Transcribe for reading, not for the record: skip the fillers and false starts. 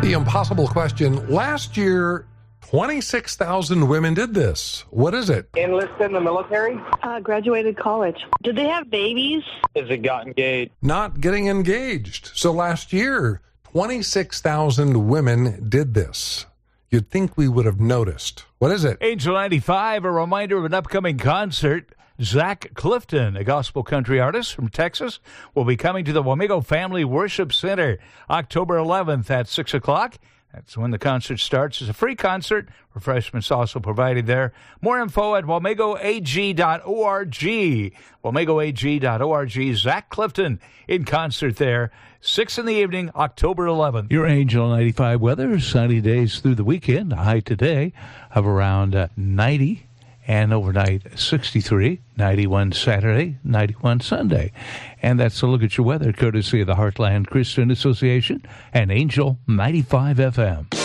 The impossible question. Last year, 26,000 women did this. What is it? Enlisted in the military? Graduated college. Did they have babies? Is it got engaged? Not getting engaged. So last year, 26,000 women did this. You'd think we would have noticed. What is it? Angel 95, a reminder of an upcoming concert. Zach Clifton, a gospel country artist from Texas, will be coming to the Wamego Family Worship Center October 11th at 6 o'clock. That's when the concert starts. It's a free concert. Refreshments also provided there. More info at wamegoag.org. wamegoag.org. Zach Clifton in concert there. 6 in the evening, October 11th. Your Angel 95 weather, sunny days through the weekend. A high today of around 90. And overnight, 63, 91 Saturday, 91 Sunday. And that's a look at your weather, courtesy of the Heartland Christian Association and Angel 95 FM.